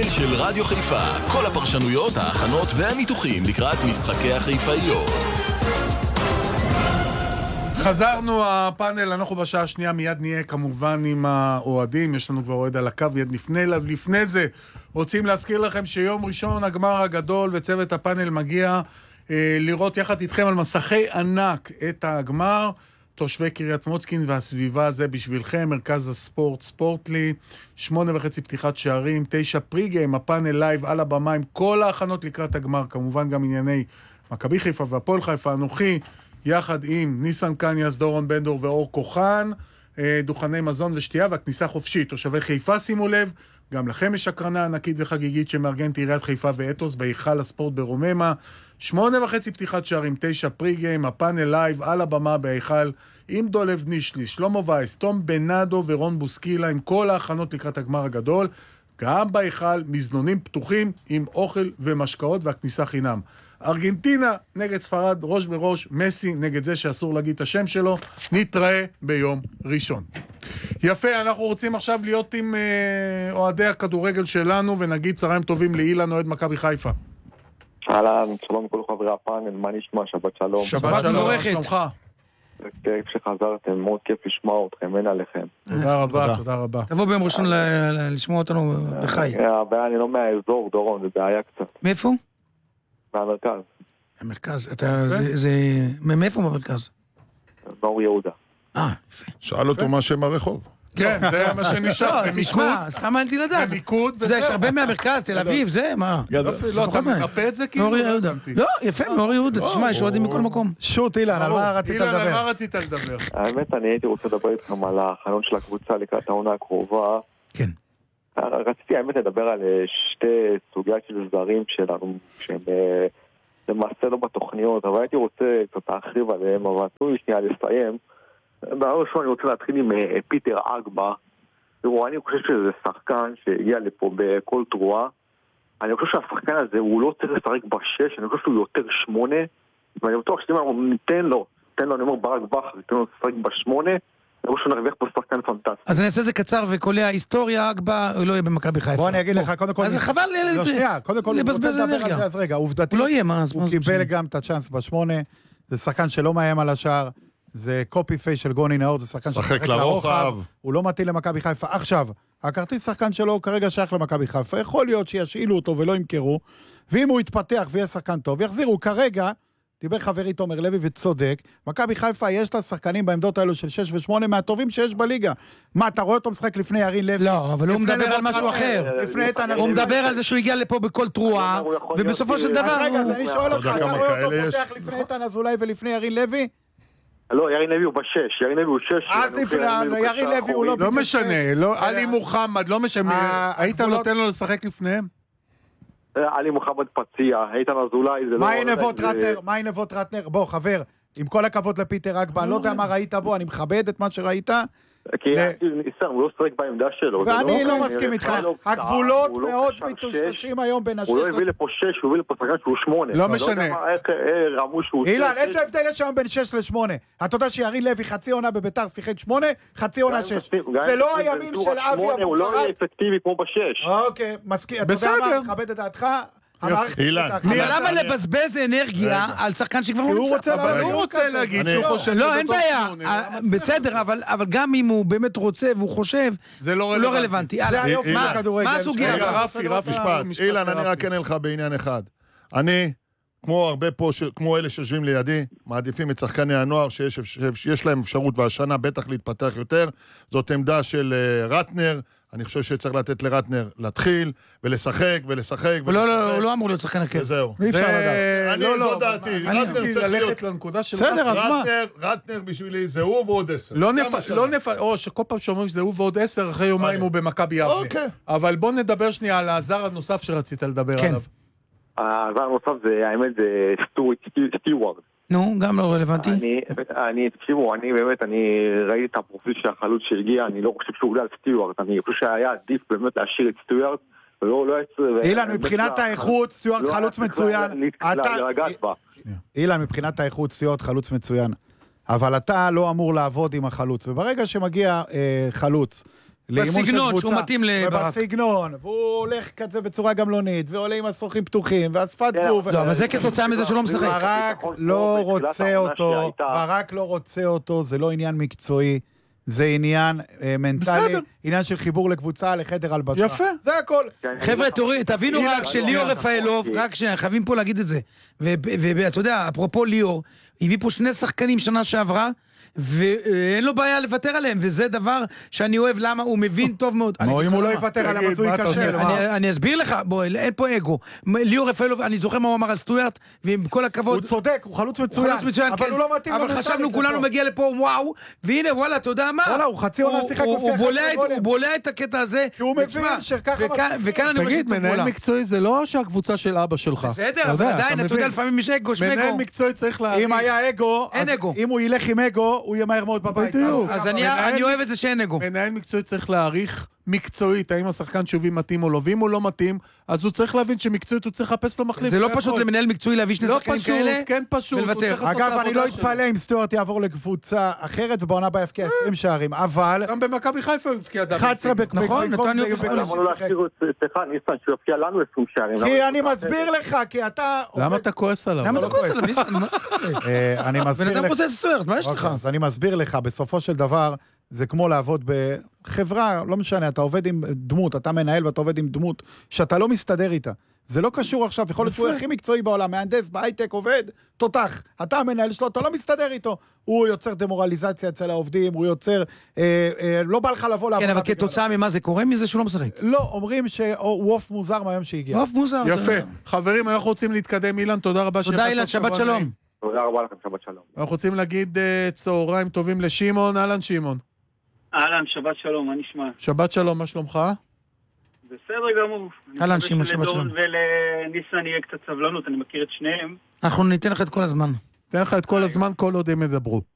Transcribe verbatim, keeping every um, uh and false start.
הבית של רדיו חיפה. כל הפרשנויות, ההכנות והניתוחים לקראת משחקי החיפאיות. חזרנו הפאנל, אנחנו בשעה השנייה מיד נהיה כמובן עם האוהדים, יש לנו כבר אוהד על הקו, יד לפני אליו. לפני זה רוצים להזכיר לכם שיום ראשון הגמר הגדול וצוות הפאנל מגיע אה, לראות יחד איתכם על מסכי ענק את הגמר. תושבי קריית מוצקין והסביבה, זה בשבילכם, מרכז הספורט ספורטלי, שמונה וחצי פתיחת שערים, תשע פריגיים, הפאנל לייב על הבמה עם כל ההכנות לקראת הגמר, כמובן גם ענייני מכבי חיפה והפועל חיפה, אנוכי, יחד עם ניסן קניאס, דורון בנדור ואור כוחן, דוכני מזון ושתייה והכניסה חופשית. תושבי חיפה, שימו לב, גם לכם יש הקרנה ענקית וחגיגית שמארגנת עיריית חיפה ואתוס בהיכל הספורט ברוממה. שמונה וחצי פתיחת שערים, תשע פריגיים, הפאנל לייב על הבמה בהיכל עם דולב נישלי, שלמה וייס, תום בנאדו ורון בוסקילה, עם כל ההכנות לקראת הגמר הגדול. גם בהיכל מזנונים פתוחים עם אוכל ומשקאות והכניסה חינם. ארגנטינה נגד ספרד, ראש בראש, מסי נגד זה שאסור להגיד את השם שלו. נתראה ביום ראשון. יפה, אנחנו רוצים עכשיו להיות עם אה, אוהדי הכדורגל שלנו, ונגיד צהריים טובים לאילן, אוהד מכבי חיפה. אהלן, שלום לכל חברי הפאנל, מה נשמע? שבת שלום. שבת שלום, מה שלומך? כיף שחזרתם, מאוד כיף לשמוע אתכם, אין עליכם. תודה רבה, תודה רבה. תבוא ביום ראשון לשמוע אותנו בחי. הבעיה, אני לא מהאזור, דורון, זה בעיה קצת. מאיפה? מהמרכז. המרכז, אתה, זה, מאיפה במרכז? באור יהודה. אה, יפה. שאל אותו מה שם הרחוב. כן, זה מה שנשאר. לא, תשמע, סתם הייתי לדעת. במיקוד וזהו. אתה יודע, יש הרבה מהמרכז, תל אביב, זה, מה? לא, אתה מרפא את זה כאילו? מאור יהודה. לא, יפה, מאור יהודה, תשמע, יש אוהדים מכל מקום. שוט, אילן, על מה רצית לדבר? אילן, על מה רצית לדבר? האמת, אני הייתי רוצה לדבר איתכם על החלון של הקבוצה לקראת העונה הקרובה. כן. רציתי, האמת, לדבר על שתי סוגיות של זרים שלנו, שהם למעשה לא בתוכניות, אבל הייתי רוצה קצת להרחיב עליהם, אבל תנו לי שנייה לסיים. דבר ראשון, אני רוצה להתחיל עם פיטר אגבה. תראו, אני חושב שזה שחקן שהגיע לפה בכל תרועה. אני חושב שהשחקן הזה הוא לא צריך לשחק בשש, אני חושב שהוא יותר שמונה, ואני בטוח שאם אנחנו ניתן לו, ניתן לו, אני אומר ברק בכר, ניתן לו לשחק בשמונה, אני חושב שנרוויח פה שחקן פנטסטי. אז אני אעשה זה קצר וקולי ההיסטוריה, אגבה לא יהיה במכבי חיפה. בוא אני אגיד לך, קודם כל... אז חבל לא, שנייה, קודם כל, לבזבז אנרגיה. אז רגע, עובדתי, הוא לא יהיה, מה? הוא קיבל גם את הצ'אנס בשמונה, זה שחקן שלא מאיים על השער, זה קופי פייס של גוני נאור, זה שחקן שחק לרוחב, הוא לא מתאים למכבי חיפה. עכשיו, הכרטיס שחקן שלו כרגע שייך למכבי חיפה, יכול להיות שישאילו אותו ולא ימכרו, ואם הוא יתפתח ויהיה שחקן טוב, יחזירו. כרגע, דיבר חברי תומר לוי וצודק, מכבי חיפה יש לה שחקנים בעמדות האלו של שש ושמונה מהטובים שיש בליגה. מה, אתה רואה אותו משחק לפני ירין לוי? לא, אבל הוא מדבר על משהו אחר. הוא מדבר על זה שהוא הגיע לפה בכל תרועה, ובסופו של דבר... רגע, אז אני שואל אותך, אתה רואה אותו פותח לפני איתן אזולאי ולפני ירין לוי? לא, ירין לוי הוא בשש, ירין לוי הוא שש. אז לפני, ירין לוי הוא לא... לא משנה, עלי מוחמד, לא משנה, היית נותן לו לשחק לפניהם? עלי מוחמד פציע, איתן אזולאי, זה לא... מה ינבות רטנר? מה ינבות רטנר? בוא, חבר, עם כל הכבוד לפיטר אגבה, אני לא יודע מה ראית בו, אני מכבד את מה שראית. כי ניסן, הוא לא שחק בעמדה שלו. ואני לא מסכים איתך. הגבולות מאוד מטושטשים היום בין השש. הוא לא הביא לפה שש, הוא הביא לפה שחקן שהוא שמונה. לא משנה. אילן, איזה הבדל יש היום בין שש לשמונה? אתה יודע שירין לוי חצי עונה בביתר שיחק שמונה, חצי עונה שש. זה לא הימים של אבי אבוקרט. הוא לא יהיה אפקטיבי כמו בשש. אוקיי, מסכים. אתה יודע מה? מכבד את דעתך. אבל למה לבזבז אנרגיה על שחקן שכבר הוא נמצא? אבל הוא רוצה להגיד שהוא חושב... לא, אין בעיה, בסדר, אבל גם אם הוא באמת רוצה והוא חושב, זה לא רלוונטי. מה הסוגיה? רפי, רפי, משפט. אילן, אני רק אענה לך בעניין אחד. אני, כמו הרבה פה, כמו אלה שיושבים לידי, מעדיפים את שחקני הנוער שיש להם אפשרות והשנה בטח להתפתח יותר. זאת עמדה של רטנר. אני חושב שצריך לתת לרטנר להתחיל ולשחק ולשחק. לא, לא, הוא לא אמור להיות שחקן הכיף. וזהו. אי אפשר לדעת. אני, זו דעתי. רטנר צריך להיות... לנקודה של רטנר בשבילי זה הוא ועוד עשר. לא נפ... או שכל פעם שאומרים שזה הוא ועוד עשר, אחרי יומיים הוא במכבי יבנה. אבל בוא נדבר שנייה על הזר הנוסף שרצית לדבר עליו. הזר הנוסף זה, האמת, זה סטיוארד. נו, גם לא רלוונטי. אני, אני, תקשיבו, אני באמת, אני ראיתי את הפרופיל של החלוץ שהגיע, אני לא חושב שהוא גדל סטיוארט, אני חושב שהיה עדיף באמת להשאיר את סטיוארט, ולא, לא יצר... אילן, מבחינת האיכות, סטיוארט חלוץ מצוין. אילן, מבחינת האיכות, סטיוארט חלוץ מצוין. אבל אתה לא אמור לעבוד עם החלוץ, וברגע שמגיע חלוץ, בסגנון, שהוא מתאים לברק. בסגנון, והוא הולך כזה בצורה גמלונית, ועולה עם הסוכים פתוחים, והשפת גוף. לא, אבל זה כתוצאה מזה שלא משחק. ברק לא רוצה אותו, ברק לא רוצה אותו, זה לא עניין מקצועי. זה עניין מנטלי, עניין של חיבור לקבוצה, לחדר הלבשה. יפה. זה הכל. חבר'ה, תבינו רק שליאור רפאלוב, רק שחייבים פה להגיד את זה. ואתה יודע, אפרופו ליאור, הביא פה שני שחקנים שנה שעברה, ואין לו בעיה לוותר עליהם, וזה דבר שאני אוהב, למה הוא מבין טוב מאוד. אם הוא לא יוותר עליהם, אז הוא יקשר. אני אסביר לך, בוא, אין פה אגו. ליאור רפאלוב, אני זוכר מה הוא אמר על סטויארט, ועם כל הכבוד... הוא צודק, הוא חלוץ מצוין, אבל הוא לא מתאים. אבל חשבנו, כולנו מגיע לפה, וואו, והנה, וואלה, אתה יודע מה? וואלה, הוא חצי עונה שיחק, הוא בולע את הקטע הזה, כי הוא מבין שככה... וכאן אני תגיד, מנהל מקצועי זה לא שהקבוצה של אבא שלך. בסדר, אבל עדיין, אתה יודע, לפעמים יש אגו, שמגו. מנהל מקצועי צריך להעריך. אם היה אגו, אם הוא ילך עם אגו, הוא יהיה מהר מאוד בבית. אז אני אוהב את זה שאין אגו. מנהל מקצועי צריך להעריך מקצועית, האם השחקן שובי מתאים או לא, ואם הוא לא מתאים, אז הוא צריך להבין שמקצועית הוא צריך לחפש לו מחליף. זה לא פשוט למנהל מקצועי להביא שני שחקנים כאלה. לא פשוט, כן פשוט. אגב, אני לא אתפלא אם סטוארט יעבור לקבוצה אחרת, ובעונה הבאה יפקיע עשרים שערים, אבל... גם במכבי חיפה הוא יפקיע דאבל. אחת עשרה בקבוצה. נכון, נתן יופי שלנו. למה לא להשאיר את סליחה, ניסן, שהוא יפקיע לנו עשרים שערים? כי אני מסביר לך, כי אתה... למה אתה כועס עליו? למה אתה כועס עליו? אני מסביר לך... סטוארט, מה יש לך? אז אני מסביר לך, בסופו של דבר, זה כמו לעבוד בחברה, לא משנה, אתה עובד עם דמות, אתה מנהל ואתה עובד עם דמות, שאתה לא מסתדר איתה. זה לא קשור עכשיו, יכול להיות שהוא הכי מקצועי בעולם, מהנדס, בהייטק, עובד, תותח. אתה המנהל שלו, אתה לא מסתדר איתו. הוא יוצר דמורליזציה אצל העובדים, הוא יוצר, אה, אה, לא בא לך לבוא לעבודה. כן, אבל כתוצאה ממה זה קורה? מזה שהוא לא משחק? לא, אומרים שהוא עוף מוזר מהיום שהגיע. עוף מוזר. יפה. חברים, אנחנו רוצים להתקדם, אילן, תודה רבה. תודה אילן, שבת שלום. תודה רבה לכם, שבת שלום. אנחנו רוצים להגיד צהריים טובים לשמעון, אהלן שמעון. אהלן, שבת שלום, מה נשמע? שבת שלום, מה שלומך? בסדר גמור. אהלן, שמעון, שבת שלום. ולניסן יהיה קצת סבלנות, אני מכיר את שניהם. אנחנו ניתן לך את כל הזמן. ניתן לך את כל הזמן, כל עוד הם ידברו.